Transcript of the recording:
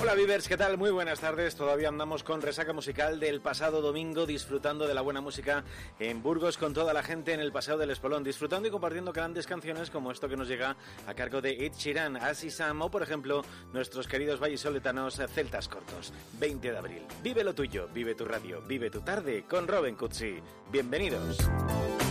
Hola Vivers, ¿qué tal? Muy buenas tardes. Todavía andamos con resaca musical del pasado domingo, disfrutando de la buena música en Burgos con toda la gente en el Paseo del Espolón, disfrutando y compartiendo grandes canciones como esto que nos llega a cargo de Ed Sheeran, As Is Sam o, por ejemplo, nuestros queridos vallisoletanos Celtas Cortos. 20 de abril. Vive lo tuyo, vive tu radio, vive tu tarde con Robin Cutsi. Bienvenidos.